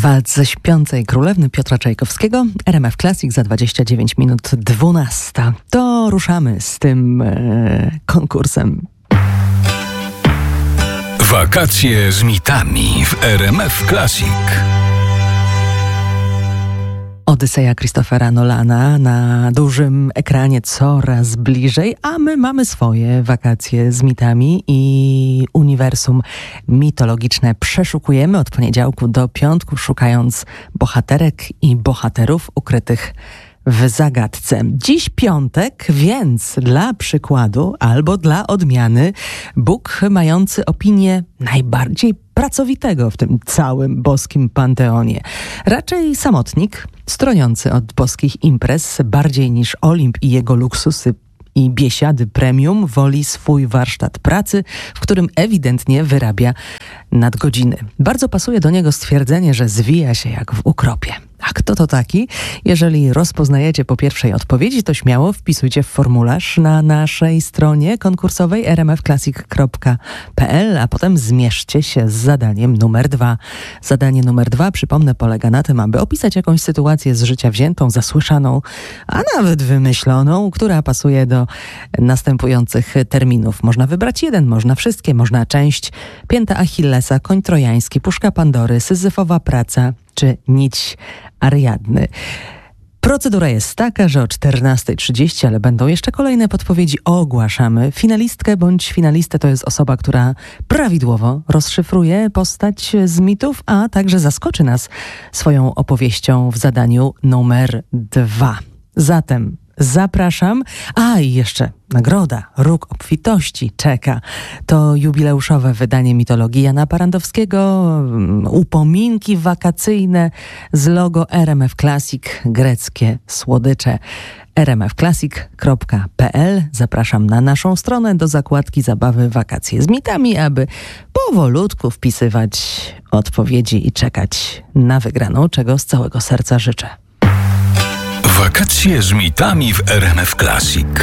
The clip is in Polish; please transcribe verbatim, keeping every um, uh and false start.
Walc ze śpiącej królewny Piotra Czajkowskiego, R M F Classic za dwadzieścia dziewięć minut dwunasta. To ruszamy z tym e, konkursem. Wakacje z mitami w R M F Classic. Odyseja Christophera Nolana na dużym ekranie coraz bliżej, a my mamy swoje wakacje z mitami i uniwersum mitologiczne przeszukujemy od poniedziałku do piątku, szukając bohaterek i bohaterów ukrytych w zagadce. Dziś piątek, więc dla przykładu albo dla odmiany Bóg mający opinię najbardziej pracowitego w tym całym boskim panteonie. Raczej samotnik, stroniący od boskich imprez bardziej niż Olimp i jego luksusy i biesiady premium, woli swój warsztat pracy, w którym ewidentnie wyrabia nadgodziny. Bardzo pasuje do niego stwierdzenie, że zwija się jak w ukropie. A kto to taki? Jeżeli rozpoznajecie po pierwszej odpowiedzi, to śmiało wpisujcie w formularz na naszej stronie konkursowej r m f classic kropka p l, a potem zmierzcie się z zadaniem numer dwa. Zadanie numer dwa, przypomnę, polega na tym, aby opisać jakąś sytuację z życia wziętą, zasłyszaną, a nawet wymyśloną, która pasuje do następujących terminów. Można wybrać jeden, można wszystkie, można część. Pięta Achillesa, koń trojański, puszka Pandory, syzyfowa praca czy nić Ariadny. Procedura jest taka, że o czternasta trzydzieści, ale będą jeszcze kolejne podpowiedzi, ogłaszamy finalistkę bądź finalistę. To jest osoba, która prawidłowo rozszyfruje postać z mitów, a także zaskoczy nas swoją opowieścią w zadaniu numer dwa. Zatem zapraszam. A i jeszcze nagroda Róg Obfitości czeka. To jubileuszowe wydanie mitologii Jana Parandowskiego, upominki wakacyjne z logo R M F Classic, greckie słodycze. r m f classic kropka p l. Zapraszam na naszą stronę do zakładki zabawy Wakacje z mitami, aby powolutku wpisywać odpowiedzi i czekać na wygraną, czego z całego serca życzę. Wakacje z mitami w R M F Classic.